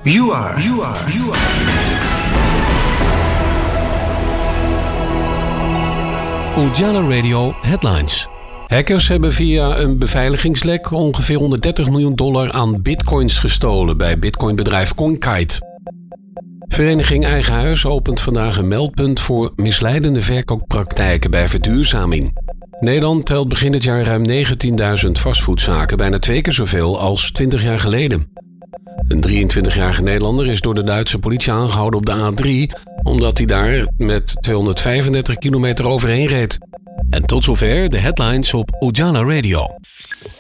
You are. Ujala Radio Headlines. Hackers hebben via een beveiligingslek ongeveer $130 miljoen aan bitcoins gestolen bij bitcoinbedrijf CoinKite. Vereniging Eigen Huis opent vandaag een meldpunt voor misleidende verkooppraktijken bij verduurzaming. Nederland telt begin dit jaar ruim 19.000 fastfoodzaken, bijna 2 keer zoveel als 20 jaar geleden. Een 23-jarige Nederlander is door de Duitse politie aangehouden op de A3, omdat hij daar met 235 kilometer overheen reed. En tot zover de headlines op Ujala Radio.